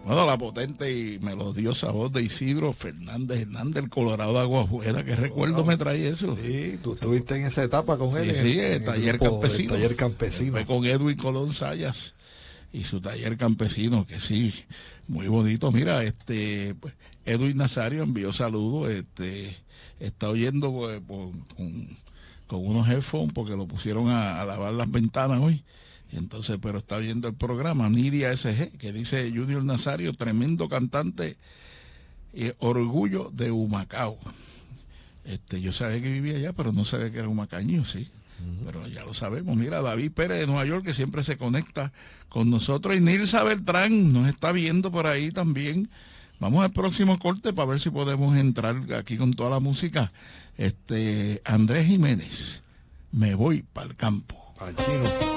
Bueno, la potente y melodiosa voz de Isidro Fernández Hernández, el Colorado de Aguafuera, que recuerdo me trae eso. Sí, tú estuviste en esa etapa con él. Sí, el taller campesino. El taller campesino. Fue con Edwin Colón Sayas y su taller campesino, que sí, muy bonito. Mira, pues, Edwin Nazario envió saludos, está oyendo pues, con unos headphones porque lo pusieron a lavar las ventanas hoy. Entonces, pero está viendo el programa. Nidia SG, que dice Junior Nazario, tremendo cantante, orgullo de Humacao. Yo sabía que vivía allá, pero no sabía que era humacaño, sí. Pero ya lo sabemos. Mira, David Pérez de Nueva York, que siempre se conecta con nosotros, y Nilsa Beltrán nos está viendo por ahí también. Vamos al próximo corte para ver si podemos entrar aquí con toda la música. Andrés Jiménez, me voy para el campo. Al chino.